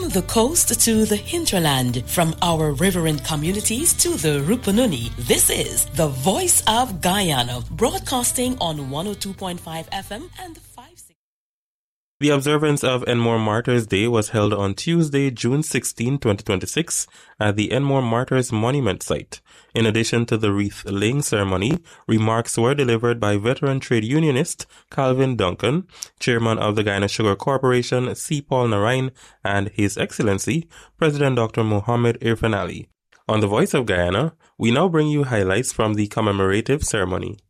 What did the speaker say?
From the coast to the hinterland, from our riverine communities to the Rupununi, this is the Voice of Guyana, broadcasting on 102.5 FM and 560. The observance of Enmore Martyrs Day was held on Tuesday, June 16, 2026, at the Enmore Martyrs Monument site. In addition to the wreath-laying ceremony, remarks were delivered by veteran trade unionist Calvin Duncan, chairman of the Guyana Sugar Corporation C. Paul Narain, and His Excellency, President Dr. Mohammed Irfan Ali. On the Voice of Guyana, we now bring you highlights from the commemorative ceremony.